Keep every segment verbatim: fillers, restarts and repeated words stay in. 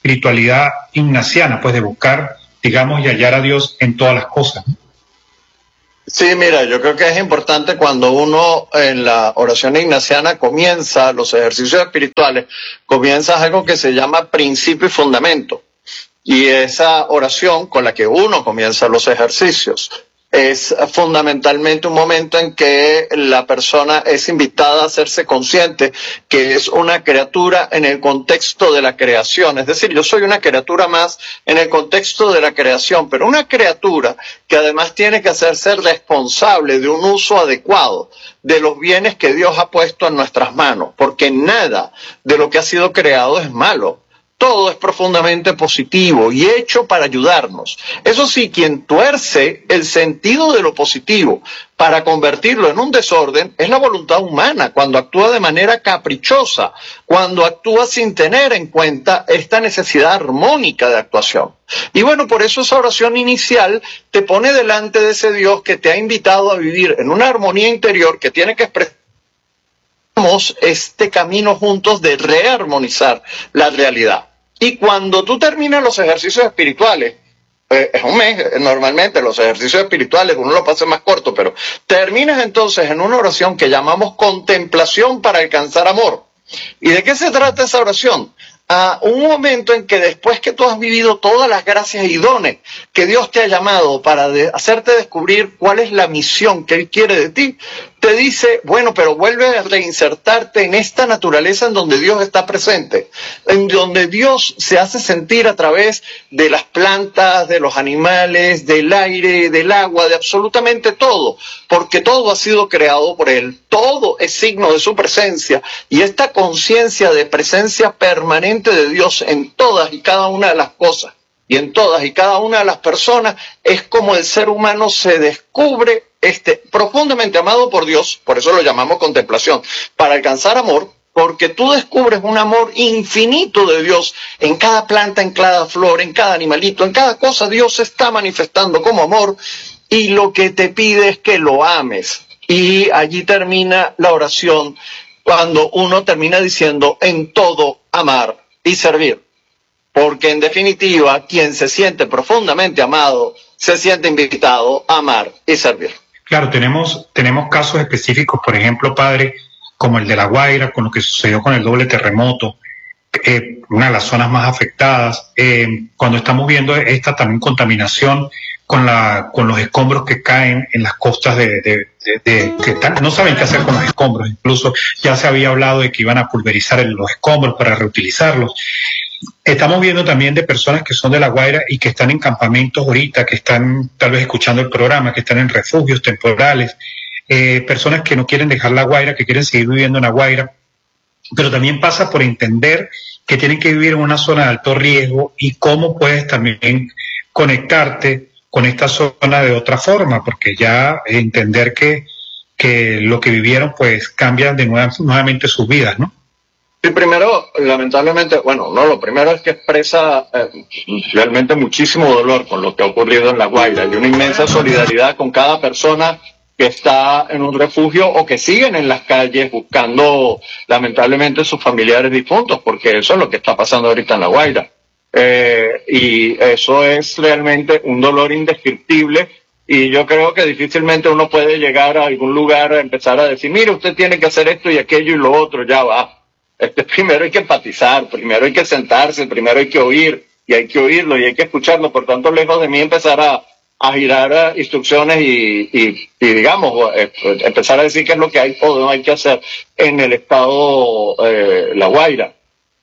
espiritualidad ignaciana, pues de buscar, digamos, y hallar a Dios en todas las cosas. Sí, mira, yo creo que es importante cuando uno en la oración ignaciana comienza los ejercicios espirituales, comienza algo que se llama principio y fundamento. Y esa oración con la que uno comienza los ejercicios es fundamentalmente un momento en que la persona es invitada a hacerse consciente que es una criatura en el contexto de la creación. Es decir, yo soy una criatura más en el contexto de la creación, pero una criatura que además tiene que hacerse responsable de un uso adecuado de los bienes que Dios ha puesto en nuestras manos, porque nada de lo que ha sido creado es malo. Todo es profundamente positivo y hecho para ayudarnos. Eso sí, quien tuerce el sentido de lo positivo para convertirlo en un desorden es la voluntad humana, cuando actúa de manera caprichosa, cuando actúa sin tener en cuenta esta necesidad armónica de actuación. Y bueno, por eso esa oración inicial te pone delante de ese Dios que te ha invitado a vivir en una armonía interior que tiene que expresar este camino juntos de rearmonizar la realidad. Y cuando tú terminas los ejercicios espirituales, eh, es un mes, normalmente los ejercicios espirituales uno lo pasa más corto, pero terminas entonces en una oración que llamamos contemplación para alcanzar amor. ¿Y de qué se trata esa oración? A un momento en que después que tú has vivido todas las gracias idóneas que Dios te ha llamado para de hacerte descubrir cuál es la misión que Él quiere de ti, te dice, bueno, pero vuelve a reinsertarte en esta naturaleza en donde Dios está presente, en donde Dios se hace sentir a través de las plantas, de los animales, del aire, del agua, de absolutamente todo, porque todo ha sido creado por Él, todo es signo de su presencia, y esta conciencia de presencia permanente de Dios en todas y cada una de las cosas, y en todas y cada una de las personas, es como el ser humano se descubre este, profundamente amado por Dios, por eso lo llamamos contemplación, para alcanzar amor, porque tú descubres un amor infinito de Dios en cada planta, en cada flor, en cada animalito, en cada cosa. Dios se está manifestando como amor y lo que te pide es que lo ames. Y allí termina la oración cuando uno termina diciendo en todo amar y servir. Porque en definitiva, quien se siente profundamente amado, se siente invitado a amar y servir. Claro, tenemos, tenemos casos específicos, por ejemplo, padre, como el de La Guaira, con lo que sucedió con el doble terremoto, eh, una de las zonas más afectadas, eh, cuando estamos viendo esta también contaminación con, la, con los escombros que caen en las costas de, de, de, de que están, no saben qué hacer con los escombros, incluso ya se había hablado de que iban a pulverizar el, los escombros para reutilizarlos. Estamos viendo también de personas que son de La Guaira y que están en campamentos ahorita, que están tal vez escuchando el programa, que están en refugios temporales, eh, personas que no quieren dejar La Guaira, que quieren seguir viviendo en La Guaira, pero también pasa por entender que tienen que vivir en una zona de alto riesgo y cómo puedes también conectarte con esta zona de otra forma, porque ya entender que, que lo que vivieron pues cambian de nuevo, nuevamente sus vidas, ¿no? Sí, primero, lamentablemente, bueno, no, lo primero es que expresa eh, realmente muchísimo dolor con lo que ha ocurrido en La Guaira y una inmensa solidaridad con cada persona que está en un refugio o que siguen en las calles buscando lamentablemente sus familiares difuntos, porque eso es lo que está pasando ahorita en La Guaira. Eh, y eso es realmente un dolor indescriptible y yo creo que difícilmente uno puede llegar a algún lugar a empezar a decir, mire, usted tiene que hacer esto y aquello y lo otro, ya va. Este, primero hay que empatizar, primero hay que sentarse, primero hay que oír, y hay que oírlo, y hay que escucharlo. Por tanto, lejos de mí empezar a, a girar instrucciones y, y, y digamos, eh, empezar a decir qué es lo que hay o no hay que hacer en el estado eh, La Guaira.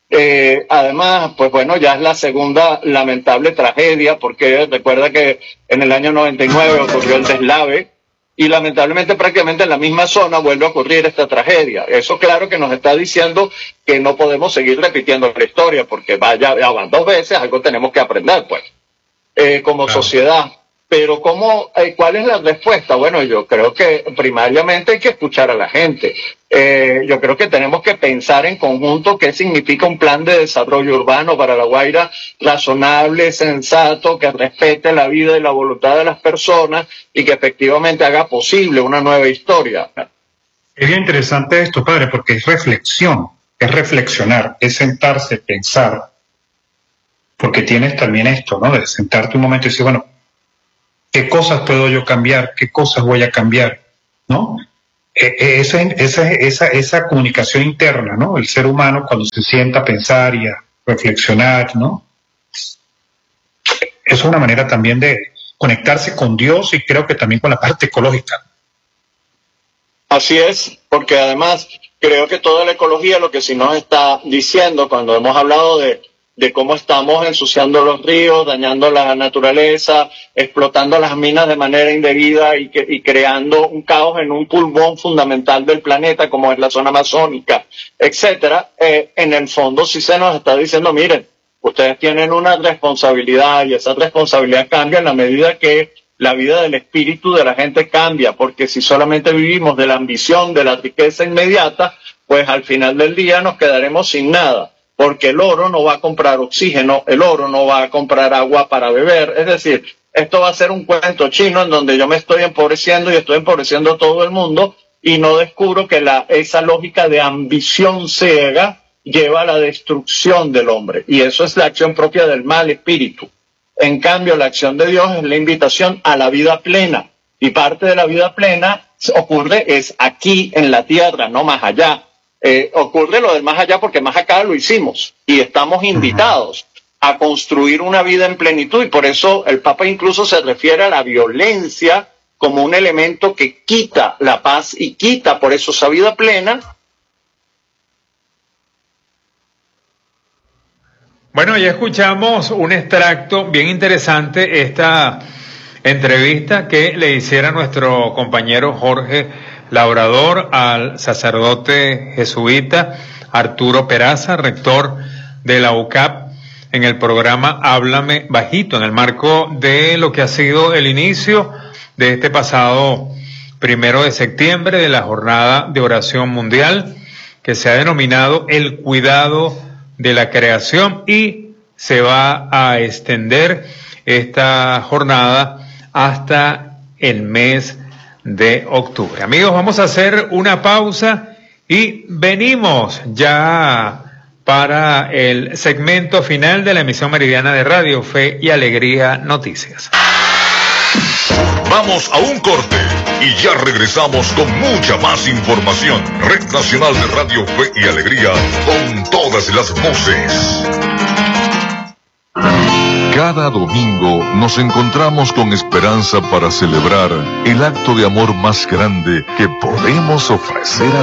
Eh, además, pues bueno, ya es la segunda lamentable tragedia, porque recuerda que en el año noventa y nueve ocurrió el deslave, y lamentablemente prácticamente en la misma zona vuelve a ocurrir esta tragedia. Eso claro que nos está diciendo que no podemos seguir repitiendo la historia, porque vaya, ya van dos veces, algo tenemos que aprender, pues, eh, como claro. sociedad. Pero ¿cómo, eh, ¿cuál es la respuesta? Bueno, yo creo que primariamente hay que escuchar a la gente. Eh, yo creo que tenemos que pensar en conjunto qué significa un plan de desarrollo urbano para La Guaira razonable, sensato, que respete la vida y la voluntad de las personas y que efectivamente haga posible una nueva historia. Es bien interesante esto, padre, porque es reflexión, es reflexionar, es sentarse, pensar. porque tienes también esto, ¿no? De sentarte un momento y decir, bueno, ¿qué cosas puedo yo cambiar? ¿Qué cosas voy a cambiar? ¿No? Eh, eh, esa, esa, esa, esa comunicación interna, ¿no? El ser humano cuando se sienta a pensar y a reflexionar, ¿no? Es una manera también de conectarse con Dios y creo que también con la parte ecológica. Así es, porque además creo que toda la ecología, lo que sí nos está diciendo cuando hemos hablado de, de cómo estamos ensuciando los ríos, dañando la naturaleza, explotando las minas de manera indebida y, que, y creando un caos en un pulmón fundamental del planeta como es la zona amazónica, etcétera, eh, en el fondo sí se nos está diciendo, miren, ustedes tienen una responsabilidad y esa responsabilidad cambia en la medida que la vida del espíritu de la gente cambia, porque si solamente vivimos de la ambición, de la riqueza inmediata, pues al final del día nos quedaremos sin nada, porque el oro no va a comprar oxígeno, el oro no va a comprar agua para beber, es decir, esto va a ser un cuento chino en donde yo me estoy empobreciendo y estoy empobreciendo a todo el mundo y no descubro que la, esa lógica de ambición ciega lleva a la destrucción del hombre, y eso es la acción propia del mal espíritu. En cambio, la acción de Dios es la invitación a la vida plena. Y parte de la vida plena ocurre es aquí en la tierra, no más allá. Eh, ocurre lo del más allá porque más acá lo hicimos. Y estamos invitados a construir una vida en plenitud. Y por eso el Papa incluso se refiere a la violencia como un elemento que quita la paz y quita por eso esa vida plena. Bueno, ya escuchamos un extracto bien interesante, esta entrevista que le hiciera nuestro compañero Jorge Labrador al sacerdote jesuita Arturo Peraza, rector de la U C A P, en el programa Háblame Bajito, en el marco de lo que ha sido el inicio de este pasado primero de septiembre de la Jornada de Oración Mundial, que se ha denominado El Cuidado de la Creación, y se va a extender esta jornada hasta el mes de octubre. Amigos, vamos a hacer una pausa y venimos ya para el segmento final de la emisión meridiana de Radio Fe y Alegría Noticias. Vamos a un corte y ya regresamos con mucha más información. Red Nacional de Radio Fe y Alegría, con todas las voces. Cada domingo nos encontramos con esperanza para celebrar el acto de amor más grande que podemos ofrecer a